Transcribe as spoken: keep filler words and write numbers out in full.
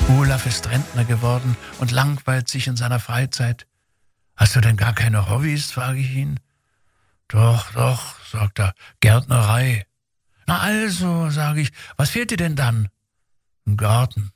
Olaf ist Rentner geworden und langweilt sich in seiner Freizeit. »Hast du denn gar keine Hobbys?« frage ich ihn. »Doch, doch«, sagt er, »Gärtnerei.« »Na also«, sage ich, »was fehlt dir denn dann?« »Ein Garten.«